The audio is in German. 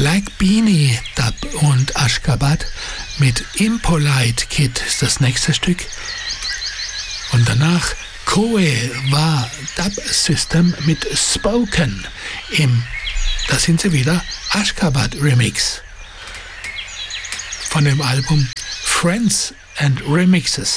Black Beanie, Dub und Ashgabat mit Impolite Kid ist das nächste Stück. Und danach Koe war Dub System mit Spoken da sind sie wieder, Ashgabat Remix von dem Album Friends and Remixes.